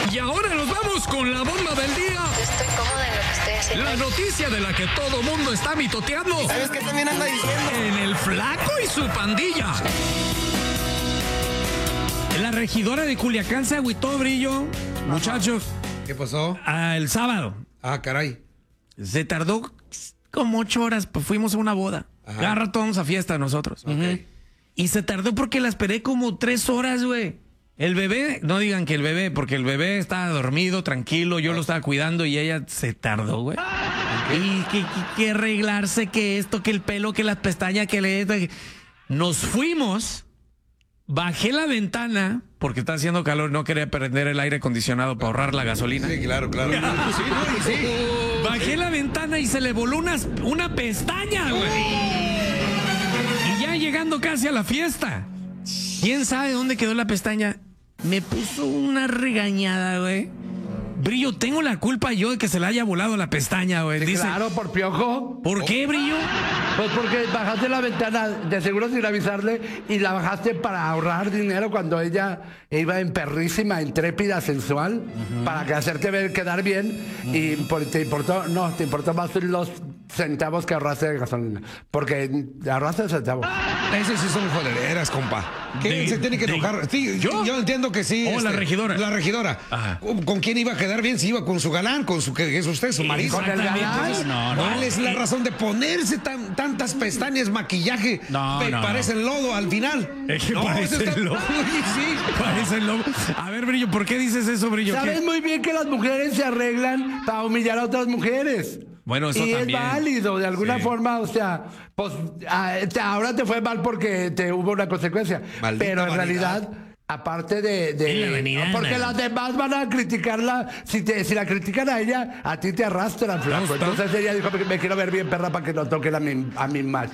Y ahora nos vamos con la bomba del día. Yo estoy cómoda en lo que estoy haciendo. La noticia de la que todo mundo está mitoteando. ¿Sabes qué también anda diciendo? En el Flaco y su pandilla. La regidora de Culiacán se agüitó, Brillo. Muchachos, ¿Qué pasó? el sábado. Ah, caray. Se tardó como 8 horas, pues fuimos a una boda. Ajá. Cada rato vamos a fiesta nosotros. Ok. Y se tardó porque la esperé como 3 horas, güey. El bebé, no digan que el bebé, porque el bebé estaba dormido, tranquilo, yo lo estaba cuidando y ella se tardó, güey. Y que arreglarse, que esto, que el pelo, que las pestañas, que le... Nos fuimos, bajé la ventana, porque está haciendo calor, no quería prender el aire acondicionado para ahorrar la gasolina. Sí, claro, claro. Sí, no, y sí. Bajé la ventana y se le voló una pestaña, güey. Y ya llegando casi a la fiesta, ¿quién sabe dónde quedó la pestaña? Me puso una regañada, güey. Brillo, tengo la culpa yo de que se le haya volado la pestaña, güey. Sí, Dice, claro, por piojo. ¿por qué, Brillo? Pues porque bajaste la ventana de seguro sin avisarle y la bajaste para ahorrar dinero cuando ella iba en perrísima, intrépida, sensual, para que hacerte ver quedar bien y te importó más los centavos que ahorraste de gasolina. Porque ahorraste centavos. Ese sí son jodereras, compa. ¿Qué se tiene que enojar? Sí, yo entiendo que sí. La regidora. La regidora. Ajá. ¿Con quién iba a quedar bien? Si iba con su galán, con su que es usted, su marido. Con el galán. ¿Cuál es la razón de ponerse tantas pestañas, maquillaje? No. Parece el lodo al final. Es que No, parece eso está- el lodo. Sí. Parece el lobo. A ver, Brillo, ¿por qué dices eso, Brillo? Sabes ¿Qué? muy bien que las mujeres se arreglan para humillar a otras mujeres. Bueno, eso y también. es válido, de alguna Sí. forma, o sea, pues ahora te fue mal porque te hubo una consecuencia. Maldita pero en vanidad. realidad, aparte Y la vanidad, porque man. las demás van a criticarla, si la critican a ella, a ti te arrastran, flaco. Justo. Entonces ella dijo, me quiero ver bien perra para que no toquen a mi macho.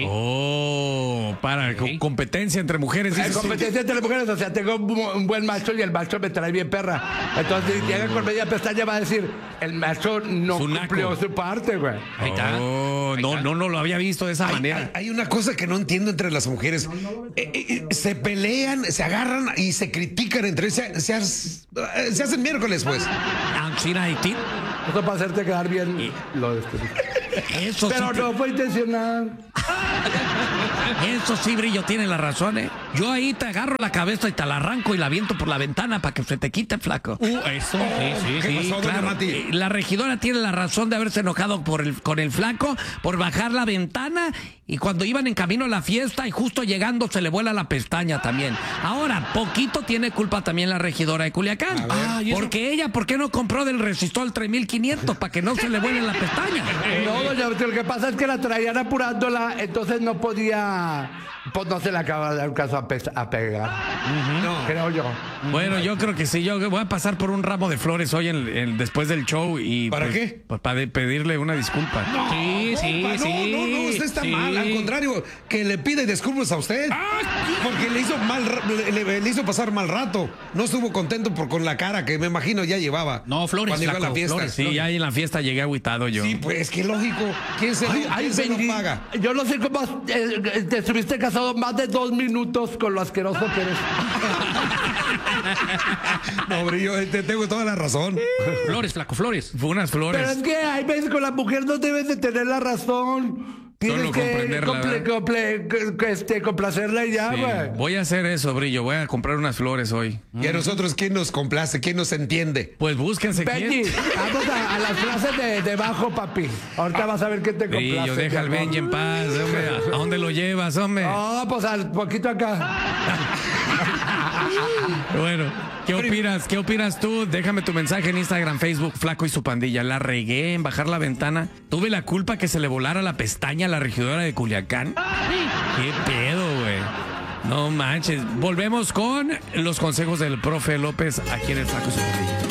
Competencia entre mujeres. Hay dices tú. competencia entre las mujeres, o sea, tengo un buen macho y el macho me trae bien perra. Entonces, si llega con media pestaña, va a decir, el macho no Su naco. cumplió su parte, güey. Ahí está. No lo había visto de esa manera. Hay una cosa que no entiendo entre las mujeres. Se pelean, se agarran y se critican entre ellas. Se hacen miércoles, pues. China y ti. Eso para hacerte quedar bien. Eso Pero sí, no fue intencional. eso sí, Brillo, tiene la razón, ¿eh? Yo ahí te agarro la cabeza y te la arranco y la aviento por la ventana para que se te quite, flaco. Eso, ¿Qué pasó, doña claro. Mati? La regidora tiene la razón de haberse enojado con el flaco, por bajar la ventana y cuando iban en camino a la fiesta y justo llegando se le vuela la pestaña también. Ahora, poquito tiene culpa también la regidora de Culiacán. Porque ella, ¿por qué no compró del resistol 3500 para que no se le vuele la pestaña? No, doña, lo que pasa es que la traían apurándola, entonces no podía, pues no se le acaba de dar un caso a pegar. No. Creo yo. Bueno, yo creo que sí. Yo voy a pasar por un ramo de flores hoy después del show y ¿Para pues, qué? Pues para pedirle una disculpa. Sí, no, usted está mal. Al contrario, que le pide disculpas a usted. Porque le hizo le hizo pasar mal rato. No estuvo contento con la cara que me imagino ya llevaba. No, flores, cuando iba a la flaco, fiesta. flores. Sí, ya en la fiesta llegué agüitado yo. Sí, pues qué lógico. ¿Quién se lo paga? Yo no sé cómo te estuviste casado más de 2 minutos con lo asqueroso que eres. No, Brillo, tengo toda la razón. Flores, flaco, flores. Fue unas flores. Pero es que hay veces con la mujer no debes de tener la razón. Tienes Solo que comprenderla, complacerla y ya, Sí, güey. voy a hacer eso, Brillo. Voy a comprar unas flores hoy. Y a nosotros, ¿quién nos complace? ¿Quién nos entiende? Pues búsquense Benji, quién. vamos a las clases de bajo, papi. Ahorita vas a ver qué te complace. Brillo, deja al mi amor. Benji en paz, hombre. ¿A dónde lo llevas, hombre? No, pues al poquito acá. Bueno, ¿qué opinas? ¿Qué opinas tú? Déjame tu mensaje en Instagram, Facebook, Flaco y su pandilla. La regué en bajar la ventana. Tuve la culpa que se le volara la pestaña a la regidora de Culiacán. ¿Qué pedo, güey? No manches. Volvemos con los consejos del profe López aquí en el Flaco y su pandilla.